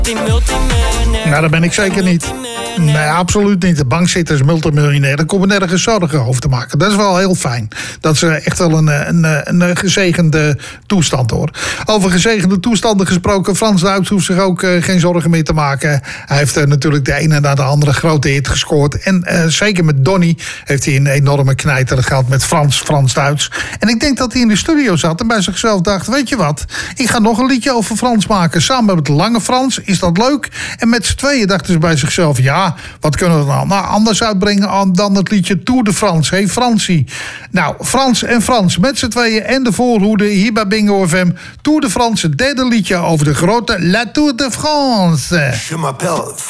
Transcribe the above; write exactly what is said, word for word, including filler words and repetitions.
Nou, dat ben ik zeker niet. Nee, absoluut niet. De bankzitter is multimiljonair. Daar komen nergens zorgen over te maken. Dat is wel heel fijn. Dat is echt wel een, een, een gezegende toestand, hoor. Over gezegende toestanden gesproken. Frans Duits hoeft zich ook uh, geen zorgen meer te maken. Hij heeft uh, natuurlijk de ene na de andere grote hit gescoord. En uh, zeker met Donny heeft hij een enorme knijter gehad met Frans, Frans-Duits. En ik denk dat hij in de studio zat en bij zichzelf dacht, weet je wat? Ik ga nog een liedje over Frans maken. Samen met Lange Frans. Is dat leuk? En met z'n tweeën dachten ze bij zichzelf, ja, wat kunnen we dan nou anders uitbrengen dan het liedje Tour de France? Hey Fransie. Nou, Frans en Frans met z'n tweeën en de voorhoede hier bij Bingo F M. Tour de France, het derde liedje over de grote La Tour de France. Je m'appelle